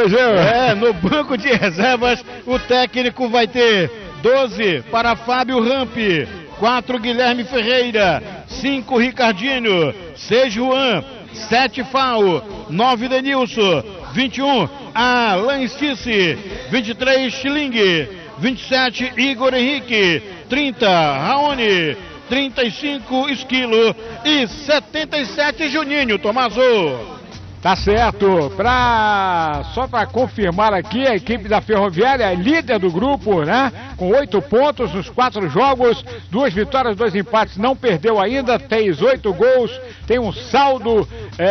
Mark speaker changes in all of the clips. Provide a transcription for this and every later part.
Speaker 1: Elegeu.
Speaker 2: No banco de reservas, o técnico vai ter 12 para Fábio Rampi, 4 Guilherme Ferreira, 5 Ricardinho, 6 Juan, 7 Fau, 9 Denilson, 21 Alan Stice, 23 Schilling, 27 Igor Henrique, 30 Raoni, 35 Esquilo e 77 Juninho. Tomaso.
Speaker 1: Tá certo. Só para confirmar aqui, a equipe da Ferroviária é líder do grupo, né? Com 8 pontos nos 4 jogos, 2 vitórias, 2 empates, não perdeu ainda, fez 8 gols, tem um saldo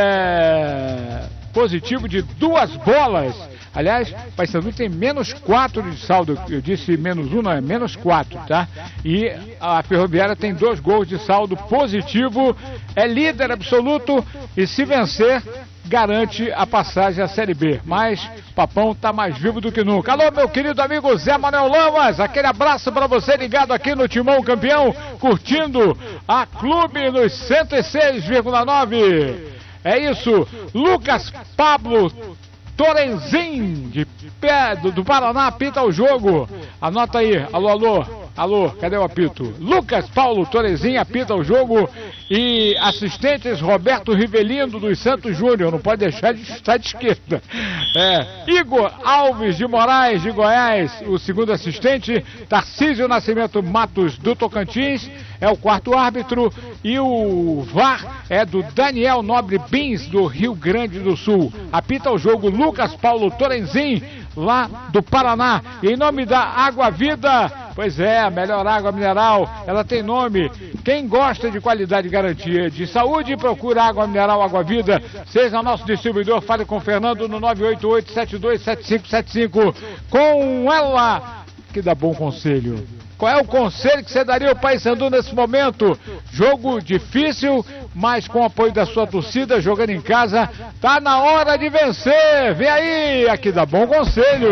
Speaker 1: positivo de 2 bolas. Aliás, o Paysandu tem menos 4 de saldo, eu disse menos 1, não, é menos 4, tá? E a Ferroviária tem 2 gols de saldo positivo, é líder absoluto e se vencer, garante a passagem à Série B. Mas o Papão tá mais vivo do que nunca. Alô, meu querido amigo Zé Manuel Lamas, aquele abraço para você ligado aqui no Timão Campeão, curtindo a Clube nos 106,9. É isso, Lucas Pablo Torenzin, do Paraná, apita o jogo. Anota aí, alô, cadê o apito? Lucas Paulo Torenzin apita o jogo. E assistentes Roberto Rivelindo dos Santos Júnior, não pode deixar de estar de esquerda. Igor Alves de Moraes de Goiás, o segundo assistente. Tarcísio Nascimento Matos do Tocantins é o quarto árbitro. E o VAR é do Daniel Nobre Bins do Rio Grande do Sul. Apita o jogo Lucas Paulo Torenzin, lá do Paraná. E em nome da Água Vida, pois é, a melhor água mineral, ela tem nome. Quem gosta de qualidade e garantia de saúde, procura Água Mineral Água Vida. Seja nosso distribuidor, fale com o Fernando no 988-727575. Com ela, que dá bom conselho. Qual é o conselho que você daria ao Paysandu nesse momento? Jogo difícil, mas com o apoio da sua torcida, jogando em casa, tá na hora de vencer. Vem aí, aqui dá bom conselho.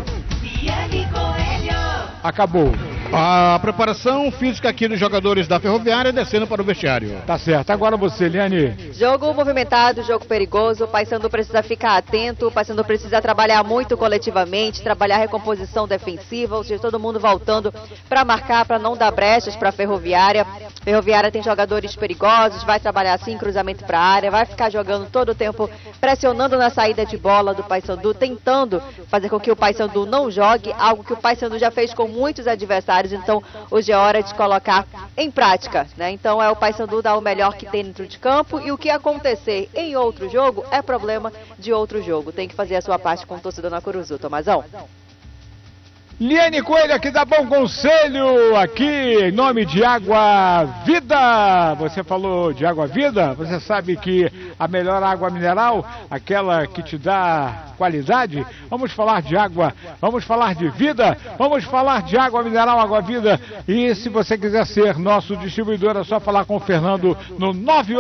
Speaker 1: Acabou.
Speaker 2: A preparação física aqui dos jogadores da Ferroviária descendo para o vestiário.
Speaker 1: Tá certo. Agora você, Liane.
Speaker 3: Jogo movimentado, jogo perigoso. O Paysandu precisa ficar atento. O Paysandu precisa trabalhar muito coletivamente, trabalhar recomposição defensiva, ou seja, todo mundo voltando para marcar, para não dar brechas para a Ferroviária. Ferroviária tem jogadores perigosos, vai trabalhar assim, cruzamento para a área, vai ficar jogando todo o tempo, pressionando na saída de bola do Paysandu, tentando fazer com que o Paysandu não jogue, algo que o Paysandu já fez com muitos adversários. Então hoje é hora de colocar em prática, né? Então é o Paysandu dar o melhor que tem dentro de campo, e o que acontecer em outro jogo é problema de outro jogo. Tem que fazer a sua parte com o torcedor na Curuzu, Tomazão.
Speaker 1: Liane Coelho, aqui dá bom conselho, aqui em nome de Água Vida. Você falou de Água Vida, você sabe que a melhor água mineral, aquela que te dá qualidade, vamos falar de água, vamos falar de vida, vamos falar de água mineral, Água Vida. E se você quiser ser nosso distribuidor, é só falar com o Fernando no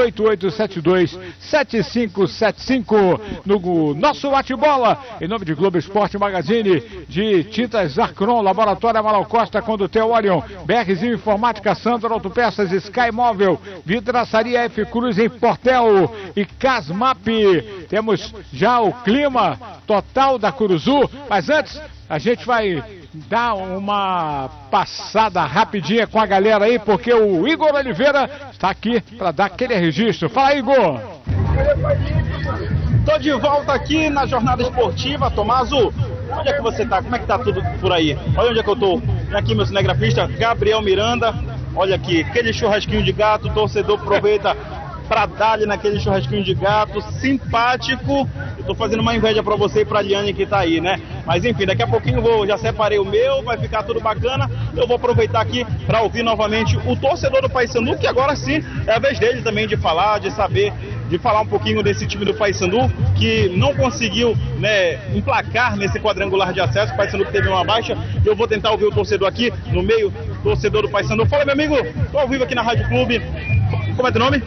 Speaker 1: 988-727575, no nosso bate-bola, em nome de Globo Esporte Magazine, de Tintas Arcron, Laboratório Amaral Costa, Condutel Orion, BRzinho Informática, Sandro Autopeças, Sky Móvel, Vidraçaria F Cruz em Portel e Casmap. Temos já o clima total da Curuzu, mas antes a gente vai dar uma passada rapidinha com a galera aí, porque o Igor Oliveira está aqui para dar aquele registro. Fala, Igor!
Speaker 4: Tô de volta aqui na jornada esportiva, Tomaso. Onde é que você tá? Como é que tá tudo por aí? Olha onde é que eu tô. Aqui meu cinegrafista Gabriel Miranda. Olha aqui, aquele churrasquinho de gato, o torcedor aproveita pra dar-lhe naquele churrasquinho de gato, simpático. Eu tô fazendo uma inveja pra você e pra Liane que tá aí, né? Mas enfim, daqui a pouquinho já separei o meu, vai ficar tudo bacana. Eu vou aproveitar aqui pra ouvir novamente o torcedor do Paysandu, que agora sim é a vez dele também de falar, de saber, de falar um pouquinho desse time do Paysandu, que não conseguiu, né, emplacar nesse quadrangular de acesso. O Paysandu que teve uma baixa. Eu vou tentar ouvir o torcedor aqui, no meio, torcedor do Paysandu. Fala, meu amigo, tô ao vivo aqui na Rádio Clube. Como é teu nome?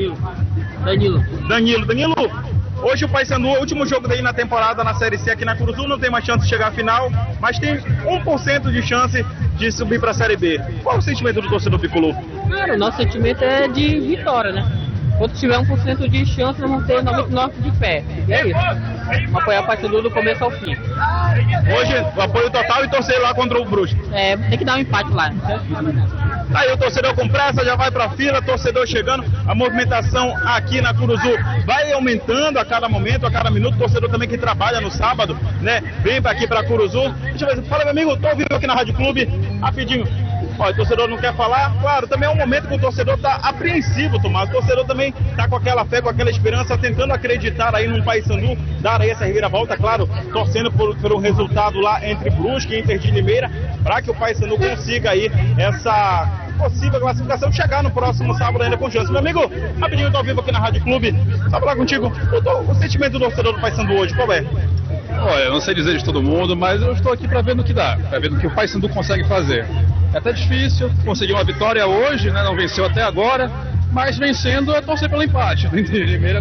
Speaker 4: Danilo, hoje o Paysandu, o último jogo daí na temporada na Série C aqui na Curuzu, não tem mais chance de chegar à final, mas tem 1% de chance de subir para a Série B. Qual é o sentimento do torcedor bicolor?
Speaker 5: Cara, o nosso sentimento é de vitória, né? Quando tiver 1% de chance, nós vamos ter 99% de fé. E é isso. Vamos apoiar o Paysandu do começo ao fim.
Speaker 4: Hoje, o apoio total e torcer lá contra o Brusque.
Speaker 5: Tem que dar um empate lá.
Speaker 4: Aí o torcedor com pressa, já vai pra fila, torcedor chegando, a movimentação aqui na Curuzu vai aumentando a cada momento, a cada minuto, o torcedor também que trabalha no sábado, né, vem pra aqui pra Curuzu. Deixa eu ver, fala meu amigo, tô ouvindo aqui na Rádio Clube, rapidinho. Olha, o torcedor não quer falar, claro, também é um momento que o torcedor tá apreensivo, Tomás, o torcedor também tá com aquela fé, com aquela esperança, tentando acreditar aí num Paysandu, dar aí essa reviravolta, claro, torcendo pelo resultado lá entre Brusque e Inter de Limeira, para que o Paysandu consiga aí essa possível classificação, chegar no próximo sábado ainda com chance. Meu amigo, rapidinho, eu tô ao vivo aqui na Rádio Clube, só falar contigo, o sentimento do torcedor do Paysandu hoje, qual é?
Speaker 6: Olha, eu não sei dizer de todo mundo, mas eu estou aqui para ver no que dá, para ver no que o Paysandu consegue fazer. É até difícil conseguir uma vitória hoje, né? Não venceu até agora, mas vencendo é torcer pelo empate do Inter de Limeira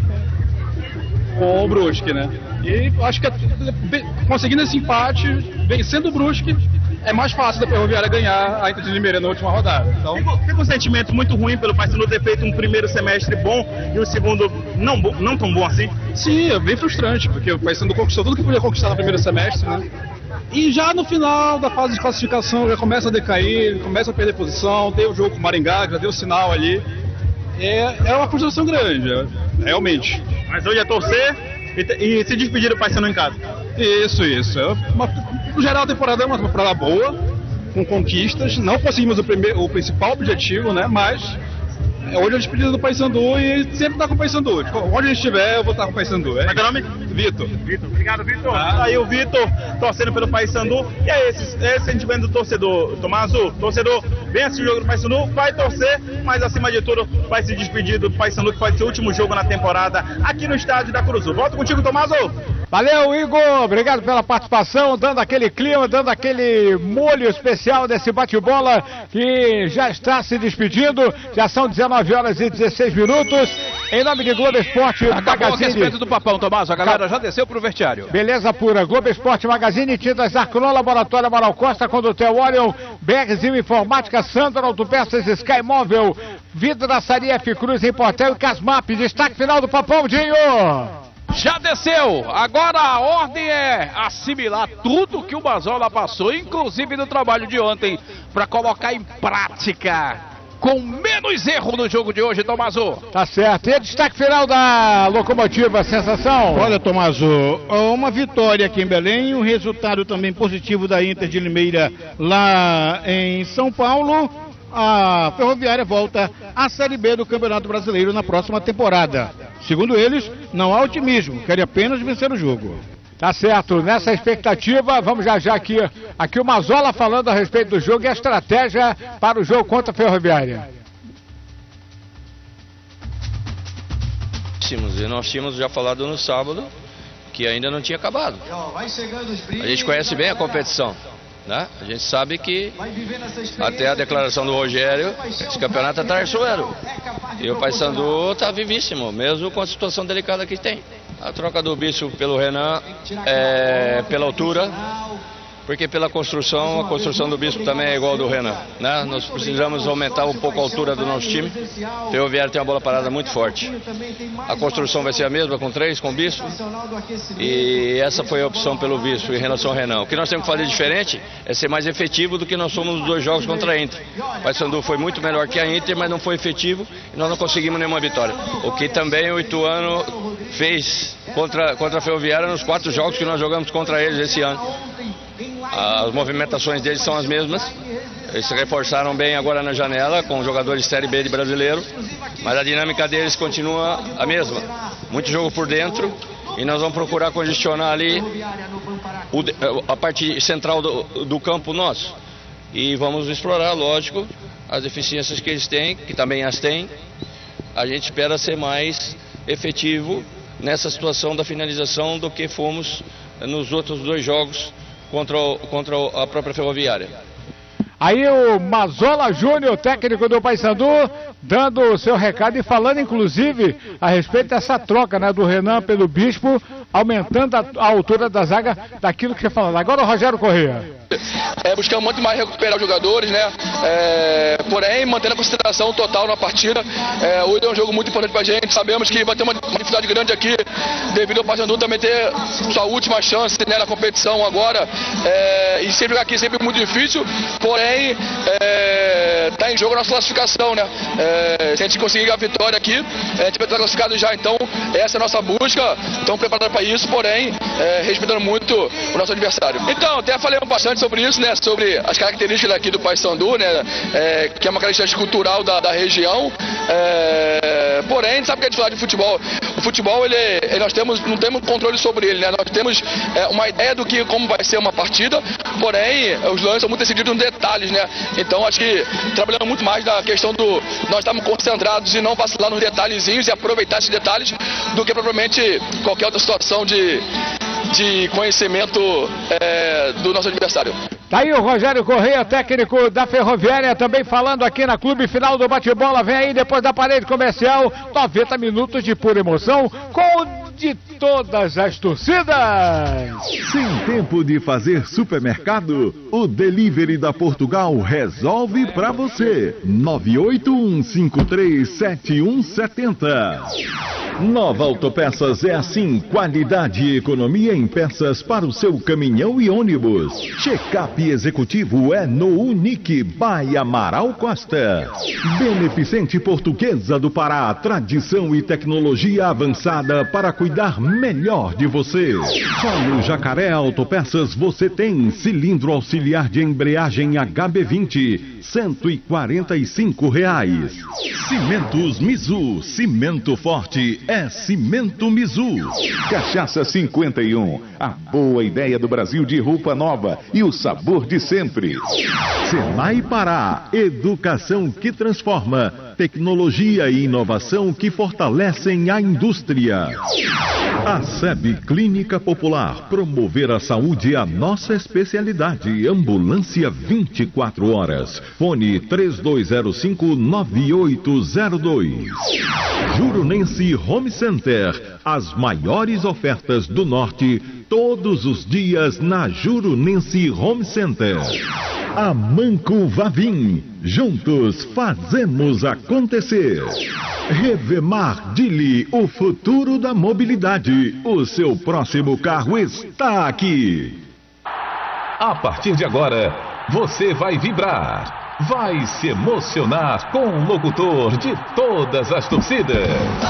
Speaker 6: com o Brusque, né? E acho que conseguindo esse empate, vencendo o Brusque, é mais fácil da Ferroviária ganhar a Inter de Limeira na última rodada. Então,
Speaker 4: fica um sentimento muito ruim pelo Paysandu ter feito um primeiro semestre bom e o segundo não tão bom assim?
Speaker 6: Sim, é bem frustrante, porque o Paysandu conquistou tudo que podia conquistar no primeiro semestre, né? E já no final da fase de classificação já começa a decair, começa a perder posição, tem o jogo com o Maringá, já deu sinal ali. É uma frustração grande, realmente.
Speaker 4: Mas hoje é torcer e se despedir do Paysandu em casa.
Speaker 6: Isso. No geral a temporada é uma temporada boa, com conquistas, não conseguimos o principal objetivo, né? Mas hoje é a despedida do Paysandu e sempre tá com o Paysandu. Onde a gente estiver, eu vou estar com o Paysandu.
Speaker 4: Como é que é o nome?
Speaker 6: Vitor.
Speaker 4: Obrigado, Vitor. Aí o Vitor torcendo pelo Paysandu. E é esse sentimento do torcedor, Tomaso. Torcedor vem assistir o jogo do Paysandu, vai torcer, mas acima de tudo vai se despedir do Paysandu, que faz seu último jogo na temporada aqui no estádio da Curuzu. Volto contigo, Tomaso.
Speaker 1: Valeu, Igor, obrigado pela participação, dando aquele clima, dando aquele molho especial desse bate-bola que já está se despedindo, já são 19 horas e 16 minutos, em nome de Globo Esporte
Speaker 2: Magazine. Acabou o aquecimento do papão, Tomás, a galera já desceu pro vestiário.
Speaker 1: Beleza pura, Globo Esporte Magazine, Tintas Arcolon, Laboratório Amaral Costa, Condutel Orion, Bergzil Informática, Sandra Autopeças, Sky Móvel, Vidraçaria F Cruz, Importel e Casmap, destaque final do papão, Dinho!
Speaker 2: Já desceu, agora a ordem é assimilar tudo que o Mazola passou, inclusive no trabalho de ontem, para colocar em prática, com menos erro no jogo de hoje, Tomaso.
Speaker 1: Tá certo, e destaque final da Locomotiva, sensação?
Speaker 2: Olha, Tomaso, uma vitória aqui em Belém, um resultado também positivo da Inter de Limeira lá em São Paulo. A Ferroviária volta à Série B do Campeonato Brasileiro na próxima temporada. Segundo eles, não há otimismo, querem apenas vencer o jogo.
Speaker 1: Tá certo, nessa expectativa, vamos já aqui o Mazola falando a respeito do jogo e a estratégia para o jogo contra a Ferroviária.
Speaker 7: E nós tínhamos já falado no sábado que ainda não tinha acabado. A gente conhece bem a competição, né? A gente sabe que até a declaração do Rogério, esse campeonato é traiçoeiro. E o Paysandu está vivíssimo, mesmo com a situação delicada que tem. A troca do Bispo pelo Renan é pela altura, porque pela construção, a construção do Bispo também é igual ao do Renan, né? Nós precisamos aumentar um pouco a altura do nosso time. O Ferroviário tem uma bola parada muito forte. A construção vai ser a mesma com 3, com o Bispo. E essa foi a opção pelo Bispo em relação ao Renan. O que nós temos que fazer diferente é ser mais efetivo do que nós somos nos 2 jogos contra a Inter. O Paysandu foi muito melhor que a Inter, mas não foi efetivo e nós não conseguimos nenhuma vitória. O que também o Ituano fez contra a Ferroviária nos 4 jogos que nós jogamos contra eles esse ano. As movimentações deles são as mesmas. Eles se reforçaram bem agora na janela com jogadores de Série B de brasileiro, mas a dinâmica deles continua a mesma. Muito jogo por dentro e nós vamos procurar congestionar ali a parte central do campo nosso. E vamos explorar, lógico, as deficiências que eles têm, que também as têm. A gente espera ser mais efetivo nessa situação da finalização do que fomos nos outros 2 jogos contra a própria Ferroviária.
Speaker 1: Aí o Mazola Júnior, técnico do Paysandu, dando o seu recado e falando inclusive a respeito dessa troca, né, do Renan pelo Bispo, aumentando a altura da zaga daquilo que você falou. Agora o Rogério Corrêa.
Speaker 8: Buscando muito mais recuperar os jogadores, né? Porém, mantendo a concentração total na partida. Hoje é um jogo muito importante pra gente. Sabemos que vai ter uma dificuldade grande aqui, devido ao Paysandu também ter sua última chance, né, na competição agora. E sempre jogar aqui é sempre muito difícil. Porém, tá em jogo a nossa classificação, né? Se a gente conseguir a vitória aqui, a gente vai estar classificado já. Então, essa é a nossa busca. Estamos preparados para isso, porém, respeitando muito o nosso adversário. Então, até falei bastante sobre isso, né? Sobre as características aqui do Paysandu, né? Que é uma característica cultural da região. Porém, a gente sabe que é de falar de futebol. O futebol, nós não temos controle sobre ele, né? Nós temos uma ideia do que como vai ser uma partida, porém, os lances são muito decididos nos detalhes, né? Então, acho que trabalhando muito mais da questão do nós estamos concentrados e não vacilar nos detalhezinhos e aproveitar esses detalhes do que propriamente qualquer outra situação de conhecimento do nosso adversário.
Speaker 1: Tá aí o Rogério Corrêa, técnico da Ferroviária, também falando aqui na Clube Final do Bate-Bola. Vem aí depois da parede comercial, 90 minutos de pura emoção com de todas as torcidas.
Speaker 9: Sem tempo de fazer supermercado, o delivery da Portugal resolve pra você. 981537170. Nova Autopeças é assim, qualidade e economia em peças para o seu caminhão e ônibus. Check-up executivo é no Unique by Amaral Costa. Beneficente Portuguesa do Pará, tradição e tecnologia avançada para cuidar melhor de você. Só no Jacaré Autopeças você tem cilindro auxiliar de embreagem HB20, R$145. Cimentos Mizu, cimento forte é Cimento Mizu.
Speaker 10: Cachaça 51, a boa ideia do Brasil de roupa nova e o sabor de sempre.
Speaker 9: Senai Pará, educação que transforma, tecnologia e inovação que fortalecem a indústria. A SEB Clínica Popular, promover a saúde é a nossa especialidade. Ambulância 24 horas. Fone 3205-9802. Jurunense Home Center, as maiores ofertas do norte, todos os dias na Jurunense Home Center. Amanco Vavim, juntos fazemos acontecer. Revemar Dili, o futuro da mobilidade. O seu próximo carro está aqui.
Speaker 10: A partir de agora, você vai vibrar, vai se emocionar com o locutor de todas as torcidas.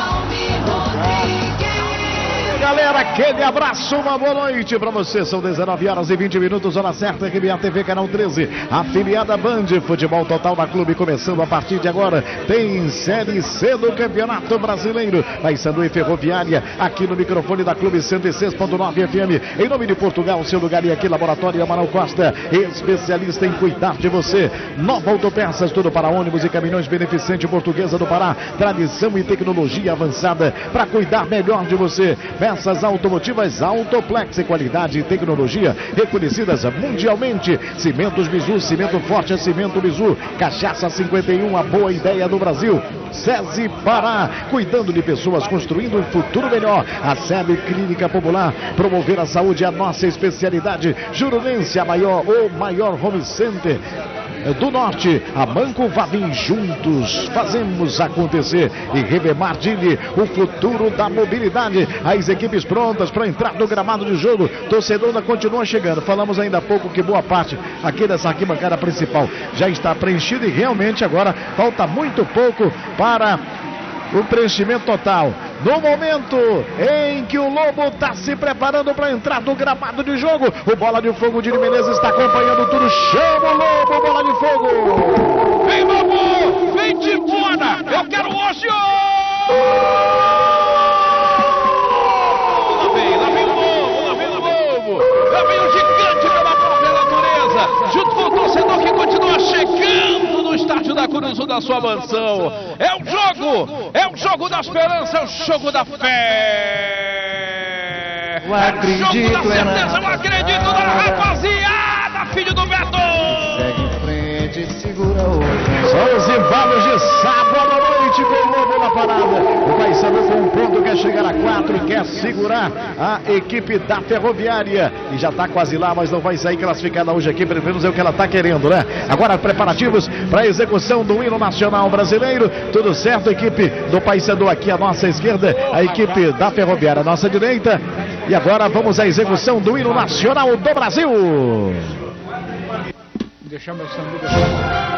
Speaker 2: Galera, aquele abraço, uma boa noite pra você. São 19h20, hora certa, RBA TV, canal 13, afiliada Band. Futebol total da Clube começando a partir de agora. Tem Série C do Campeonato Brasileiro. Paysandu e Ferroviária, aqui no microfone da Clube 106.9 FM. Em nome de Portugal, seu lugar e aqui, Laboratório Amaral Costa, especialista em cuidar de você. Nova Autopeças, tudo para ônibus e caminhões. Beneficente Portuguesa do Pará, tradição e tecnologia avançada para cuidar melhor de você. Peças automotivas Autoplex, qualidade e tecnologia reconhecidas mundialmente. Cimentos Mizu, cimento forte é Cimento Mizu. Cachaça 51, a boa ideia do Brasil. SESI Pará, cuidando de pessoas, construindo um futuro melhor. A SEB Clínica Popular, promover a saúde é a nossa especialidade. Jurunense, o maior home center do norte. Amanco Vavim, juntos fazemos acontecer. E Revemar Dili, o futuro da mobilidade. As equipes prontas para entrar no gramado de jogo. Torcedor ainda continua chegando. Falamos ainda há pouco que boa parte aqui dessa arquibancada principal já está preenchida e realmente agora falta muito pouco para o preenchimento total. No momento em que o Lobo está se preparando para entrar no gramado de jogo, o Bola de Fogo de Menezes está acompanhando tudo. Chama o Lobo, Bola de Fogo!
Speaker 11: Vem, Lobo! Vem de fora! Eu quero hoje! Lá vem o Lobo! Lá vem o gigante pela própria natureza! Junto com o torcedor que continua chegando no estádio da Cruz da sua mansão. É o jogo da esperança, é o jogo da fé.
Speaker 2: Eu acredito,
Speaker 11: jogo da certeza, eu acredito na rapaziada, filho do Beto.
Speaker 2: Segue em frente, segura hoje. São os embalos de sábado à noite com o Lobo na parada. O Paysandu com um ponto quer chegar a 4.
Speaker 12: que quer segurar a equipe da Ferroviária. E já está quase lá, mas não vai sair classificada hoje aqui, pelo menos é o que ela está querendo, né? Agora preparativos para a execução do hino nacional brasileiro. Tudo certo, equipe do Paysandu aqui à nossa esquerda, a equipe da Ferroviária à nossa direita. E agora vamos à execução do hino nacional do Brasil.
Speaker 1: Deixar meu sanduíche.